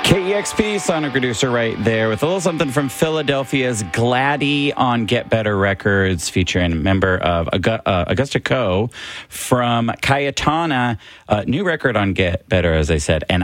KEXP, sonic producer right there with a little something from Philadelphia's Gladdy on Get Better Records, featuring a member of Augusta Co. from Cayetana. New record on Get Better, as I said. And